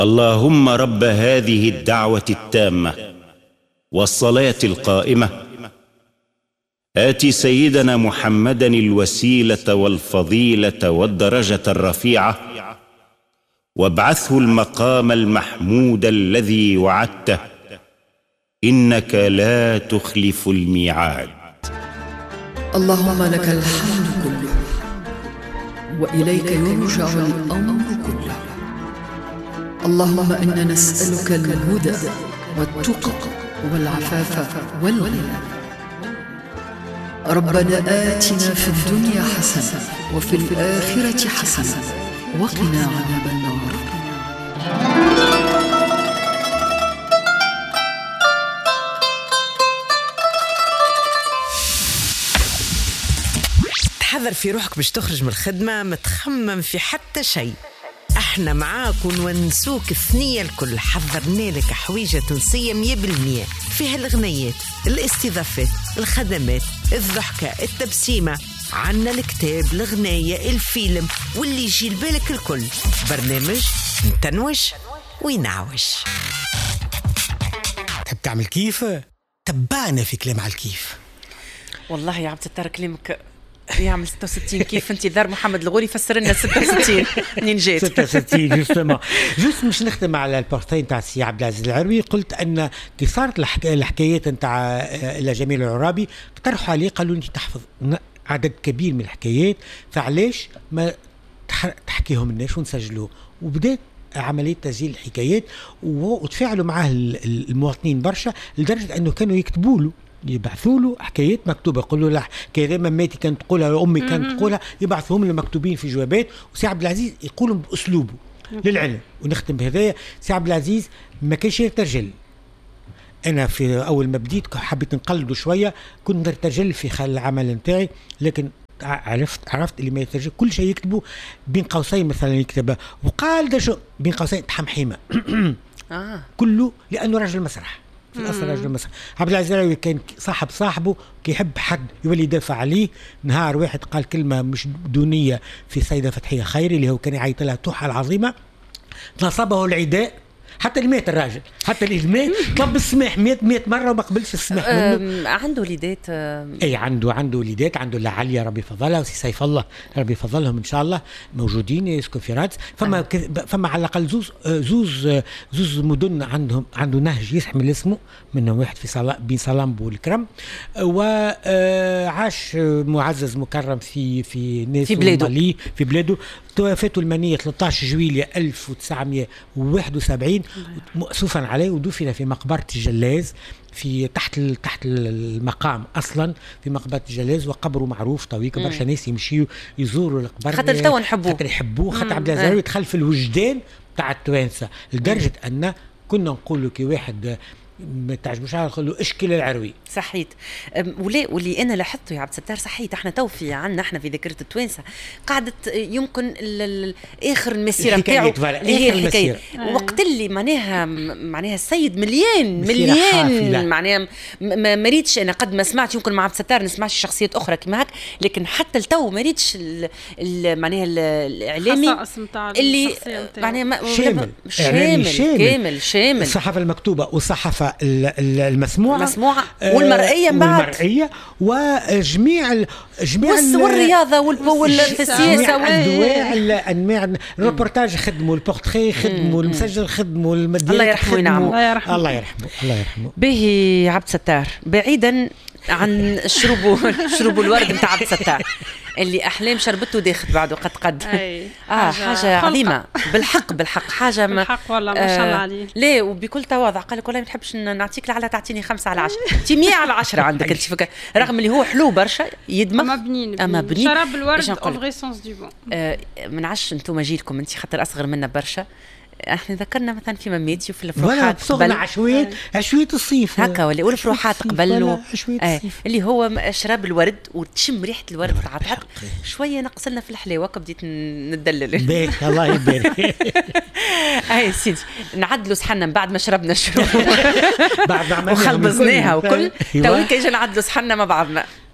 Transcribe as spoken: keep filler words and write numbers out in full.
اللهم رب هذه الدعوة التامة والصلاة القائمة آت سيدنا محمدا الوسيلة والفضيلة والدرجة الرفيعة وابعثه المقام المحمود الذي وعدته إنك لا تخلف الميعاد. اللهم لك الحمد كله وإليك يرجع الأمر كله. اللهم إنا نسألك الهدى والتقى والعفاف والغنى. ربنا آتنا في الدنيا حسنة وفي الآخرة حسنة وقنا عذاب النار. تحذر في روحك باش تخرج من الخدمة، ما تخمم في حتى شيء. احنا معاك ونونسوك الثنية الكل. حضرنا لك حويجة تونسية مية بالمية فيها الغنيات، الاستضافات، الخدمات، الضحكة، التبسيمة. عنا الكتاب، الغناية، الفيلم واللي يجي لبالك الكل. برنامج نتنوش وينعوش. تحب تعمل كيف؟ تبعنا في كلام على الكيف. والله يا عبد الستار كلامك يعمل ستة وستين كيف انتظار محمد الغوري فسر لنا ستة وستين منين جات ستة وستين جوستومون. جوست مش نختم على البورتري نتاع السي عبد العزيز العروي. قلت ان كي صارت الحكايات نتاع الى جميل العرابي اقترحوا عليه قالوا انت تحفظ عدد كبير من الحكايات، فعلاش ما تحكيهم الناس ونسجلوه. وبدات عمليه تسجيل الحكايات وتفاعلوا معاه المواطنين برشا لدرجه انه كانوا يكتبوا له، يبعثوا له حكايات مكتوبه، يقولوا له كذا مامتي كانت تقولها، امي كانت تقولها، يبعثوهم له مكتوبين في جوابات. وسي عبد العزيز يقولهم باسلوبه للعلم. ونختم بهذايا، سي عبد العزيز ما كانش يرتجل. انا في اول ما بديت حبيت نقلده شويه، كنت نرتجل في خلال العمل نتاعي، لكن عرفت عرفت اللي ما يترجم كل شيء يكتبه بين قوسين. مثلا يكتب وقال ده شو بين قوسين تحمحيمه آه. كله لانه رجل مسرح في الاصل. رجل مسرح. عبد العزيز العروي كان صاحب صاحبه كي يحب حد يولي يدافع عليه. نهار واحد قال كلمه مش دونيه في سيده فتحيه خيري اللي هو كان يعيط لها توحه العظيمه، نصبه العداء حتى اللي مات الراجل، حتى اللي مات طلب السماح مئة مئة مرة وما قبلش السماح منه. عنده وليدات؟ اي عنده عنده وليدات. عنده لا عليا ربي يفضلها وسي سيف الله ربي يفضلهم ان شاء الله موجودين يسكنوا في رادس. فما أه. فما على الاقل زوز زوز زوز مدن عندهم عنده نهج يحمل اسمه، منهم واحد في صلا بين صلامبو والكرم. وعاش معزز مكرم في في ناس في بلاده في بلاده. توفاته المنيه ثلاثة عشر جويلية ألف وتسعمئة وواحد وسبعين مؤسوفا عليه، ودفن في مقبرة الجلاز في تحت تحت المقام اصلا في مقبره الجلاز، وقبره معروف طويق برشا ناس يمشيوا يزوروا القبر خاطر توا نحبوه، خاطر يحبوه، خاطر عبد العزيز العروي دخل في الوجدان تاع التوانسه لدرجه ان كنا نقولوا كي واحد ما تعجبوش نقول له اشكل العروي. صحيت. ولا واللي انا لاحظته يا عبد الستار صحيت، احنا تو في عندنا احنا في ذاكره التوانسه قعدت يمكن اخر المسيره نتاعو اللي هي الحكايه وقت اللي معناها معناها السيد مليان مليان معناها ما ريتش انا قد ما سمعت يمكن مع عبد الستار نسمعش شخصيات اخرى كما هك، لكن حتى التو ما ريتش معناها الاعلامي اللي معناها شامل شامل كامل شامل الصحافه المكتوبه والصحافه المسموعه مسموعه والمرئيه بعد والمرئيه وجميع جميع والرياضه والسياسه وانواع انواع الريبورتاج خدموا، البورتري خدموا، المسجل خدموا، المدينه الله يرحمه وينعمه. الله يرحمه الله يرحمه. به عبد الستار بعيدا عن شربوا شربوا الورد نتاع عبد الستار اللي احلام شربته داخل بعده قد قد اه حاجه عظيمه بالحق بالحق حاجه ما بالحق والله ما شاء الله عليه. ليه وبكل تواضع قال لك والله ما نحبش نعطيك لعلها تعطيني خمسة على عشرة انت مية على عشرة عندك انت فكر، رغم اللي هو حلو برشا يدمغ اما بنين اما بنين شرب الورد اون فري سونس دو بون. ما نعرفش انتم جيلكم انت خاطر اصغر منا برشا، احنا ذكرنا مثلا في مميتي وفي الفروحات قبل عشوية عشوية الصيف هكا ولا والفروحات قبل آه اللي هو شراب الورد وتشم ريحة الورد تعطعت شوية نقصلنا في الحلاوة بديت ندلل. باهي الله يبارك. اي سيدي نعدلوا صحنا بعد ما شربنا الشروب بعد ما وخلبزناها وكل تويك اجى نعدلوا صحنا مع بعضنا.